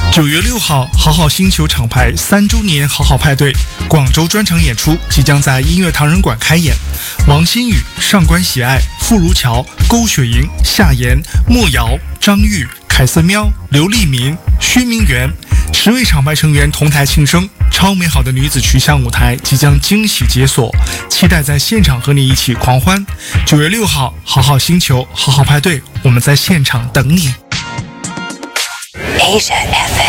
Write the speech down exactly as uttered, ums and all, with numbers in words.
九月六号，好好星球厂牌三周年好好派对广州专场演出即将在音乐唐人馆开演。王馨予、上官喜爱、傅如乔、勾雪莹、夏言、莫瑶、张玉、凯瑟喵、刘立明、薛明媛十位厂牌成员同台庆生，超美好的女子群像舞台即将惊喜解锁，期待在现场和你一起狂欢。九月六号，好好星球好好派对，我们在现场等你。Asia F M。